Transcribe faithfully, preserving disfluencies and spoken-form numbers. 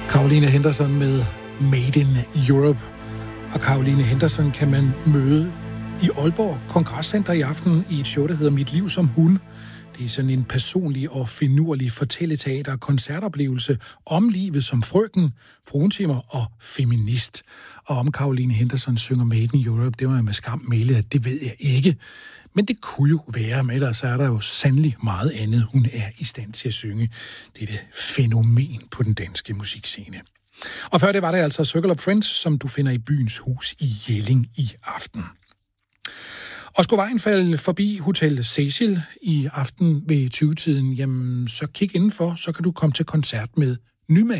Caroline Henderson med Made in Europe. Og Caroline Henderson kan man møde i Aalborg Kongresscenter i aften i et show, der hedder Mit liv som hund. Det er sådan en personlig og finurlig fortælleteater- og koncertoplevelse om livet som frøken, fruentimer og feminist. Og om Caroline Henderson synger Made in Europe, det var jeg med skam mailet, at det ved jeg ikke. Men det kunne jo være, men ellers er der jo sandelig meget andet, hun er i stand til at synge. Det er det fænomen på den danske musikscene. Og før det var det altså Circle of Friends, som du finder i Byens Hus i Jelling i aften. Og skulle vejen falde forbi Hotel Cecil i aften ved tyve-tiden, jamen så kig indenfor, så kan du komme til koncert med Nymag.